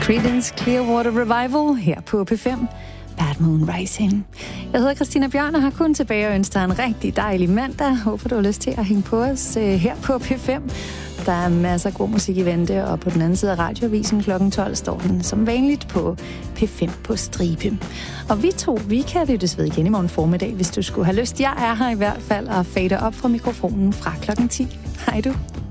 Creedence Clearwater Revival her på P5. Bad Moon Rising. Jeg hedder Christina Bjørn og har kun tilbage og ønsker dig en rigtig dejlig mandag. Håber, du har lyst til at hænge på os her på P5. Der er masser af god musik i vente, og på den anden side af radioavisen kl. 12 står den som vanligt på P5 på stribe. Og vi kan lyttes ved igen i morgen formiddag, hvis du skulle have lyst. Jeg er her i hvert fald og fader op fra mikrofonen fra kl. 10. Hej du.